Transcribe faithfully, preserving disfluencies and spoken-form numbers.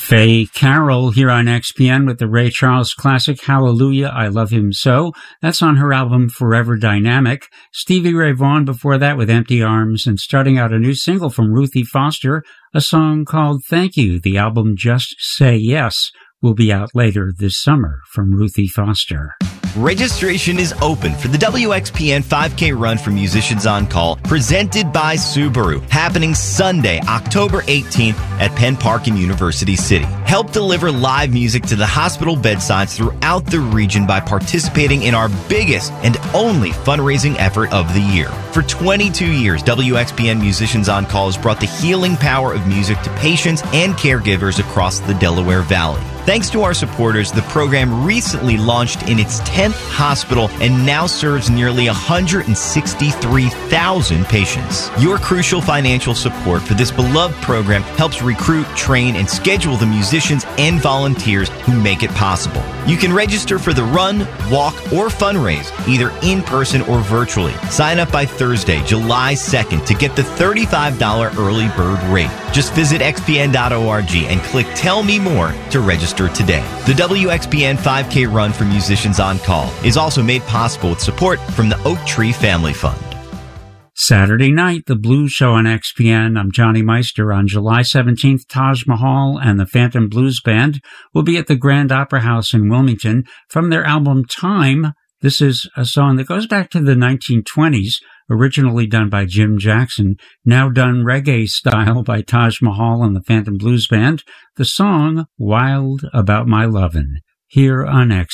Faye Carroll here on X P N with the Ray Charles classic Hallelujah, I Love Him So. That's on her album Forever Dynamic. Stevie Ray Vaughan before that with Empty Arms, and starting out a new single from Ruthie Foster, a song called Thank You. The album Just Say Yes will be out later this summer from Ruthie Foster. Registration is open for the W X P N five K Run for Musicians on Call, presented by Subaru, happening Sunday, October eighteenth at Penn Park in University City. Help deliver live music to the hospital bedsides throughout the region by participating in our biggest and only fundraising effort of the year. For twenty-two years, W X P N Musicians on Call has brought the healing power of music to patients and caregivers across the Delaware Valley. Thanks to our supporters, the program recently launched in its tenth hospital and now serves nearly one hundred sixty-three thousand patients. Your crucial financial support for this beloved program helps recruit, train, and schedule the musicians and volunteers who make it possible. You can register for the run, walk, or fundraise, either in person or virtually. Sign up by Thursday, July second to get the thirty-five dollars early bird rate. Just visit x p n dot org and click Tell Me More to register today. The W X P N five K Run for Musicians on Call is also made possible with support from the Oak Tree Family Fund. Saturday night, the Blues Show on X P N. I'm Johnny Meister. On July seventeenth, Taj Mahal and the Phantom Blues Band will be at the Grand Opera House in Wilmington. From their album Time, this is a song that goes back to the nineteen twenties, originally done by Jim Jackson, now done reggae style by Taj Mahal and the Phantom Blues Band. The song, Wild About My Lovin', here on X